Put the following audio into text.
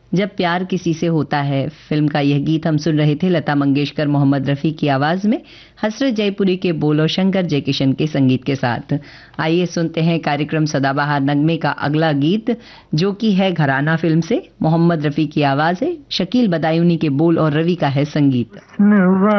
जब प्यार किसी से होता है फिल्म का यह गीत हम सुन रहे थे लता मंगेशकर मोहम्मद रफ़ी की आवाज़ में, हसरत जयपुरी के बोल और शंकर जयकिशन के संगीत के साथ। आइए सुनते हैं कार्यक्रम सदाबहार नगमे का अगला गीत, जो कि है घराना फिल्म से। मोहम्मद रफ़ी की आवाज़ है, शकील बदायूनी के बोल और रवि का है संगीत।